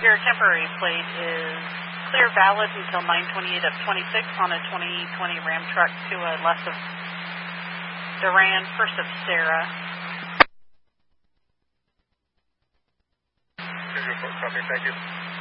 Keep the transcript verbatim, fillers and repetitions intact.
Your temporary plate is clear valid until nine twenty-eight of twenty-six on a twenty twenty Ram truck to a left of Duran, first of Sarah. Copy, thank you.